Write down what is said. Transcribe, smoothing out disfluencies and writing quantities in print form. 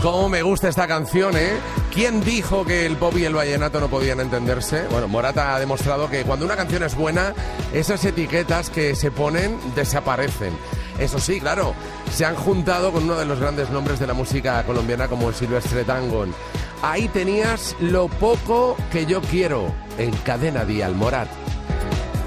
Cómo me gusta esta canción, ¿eh? ¿Quién dijo que el pop y el vallenato no podían entenderse? Bueno, Morat ha demostrado que cuando una canción es buena, esas etiquetas que se ponen desaparecen. Eso sí, claro, se han juntado con uno de los grandes nombres de la música colombiana como Silvestre Dangond. Ahí tenías Lo poco que yo quiero en Cadena Dial, Morat.